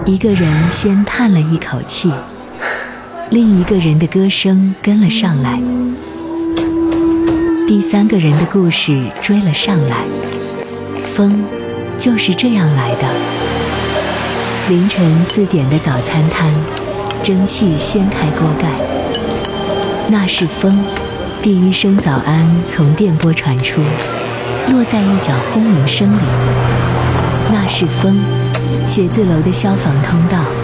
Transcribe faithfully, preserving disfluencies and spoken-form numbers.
一个人先叹了一口气，另一个人的歌声跟了上来，第三个人的故事追了上来。风就是这样来的。凌晨四点的早餐摊，蒸汽掀开锅盖，那是风。第一声早安从电波传出，落在一角轰鸣声里，那是风。写字楼的消防通道